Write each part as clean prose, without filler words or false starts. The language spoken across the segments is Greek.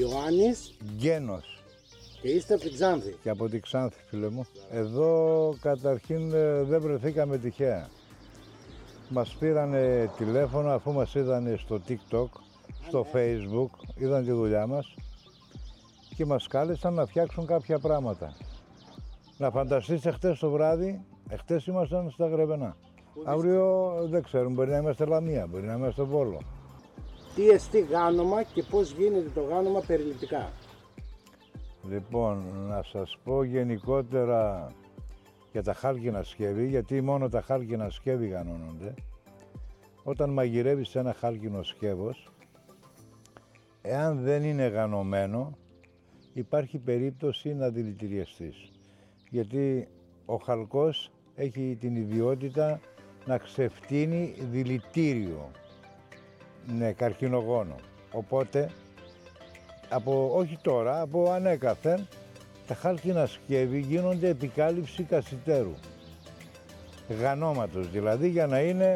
Ιωάννης Γκένος. και είστε από την Ξάνθη. Και από τη Ξάνθη, φίλε μου. Εδώ καταρχήν δεν βρεθήκαμε τυχαία. Μας πήρανε τηλέφωνο αφού μας είδανε στο TikTok, στο Facebook, είδαν τη δουλειά μας και μας κάλεσαν να φτιάξουν κάποια πράγματα. Να φανταστείτε χτες το βράδυ, χτες ήμασταν στα Γρεβενά. Αύριο δεν ξέρουμε, μπορεί να είμαστε Λαμία, μπορεί να είμαστε Βόλο. Τι εστί γάνομα και πώς γίνεται το γάνομα περιληπτικά. Λοιπόν, να σας πω γενικότερα για τα χάλκινα σκεύη, γιατί μόνο τα χάλκινα σκεύη γανώνονται. Όταν μαγειρεύεις ένα χάλκινο σκεύος, εάν δεν είναι γανωμένο, υπάρχει περίπτωση να δηλητηριαστείς. Γιατί ο χαλκός έχει την ιδιότητα να ξεφτύνει δηλητήριο, ναι, καρκινογόνο. Οπότε, όχι τώρα, από ανέκαθεν, τα χάλκινα σκεύη γίνονται επικάλυψη κασιτέρου. Γανώματος δηλαδή, για να είναι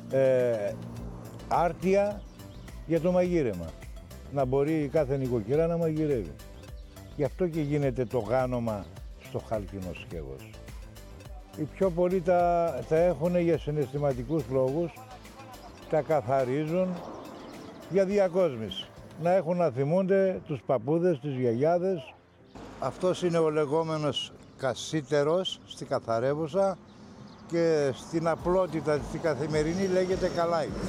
άρτια για το μαγείρεμα. Να μπορεί η κάθε νοικοκυρά να μαγειρεύει. Γι' αυτό και γίνεται το γάνομα στο χάλκινο σκεύος. Οι πιο πολλοί τα έχουν για συναισθηματικούς λόγους, τα καθαρίζουν για διακόσμηση. Να έχουν να θυμούνται τους παππούδες, τις γιαγιάδες. Αυτός είναι ο λεγόμενος κασίτερος στη καθαρεύουσα και στην απλότητα, στη καθημερινή λέγεται καλάι.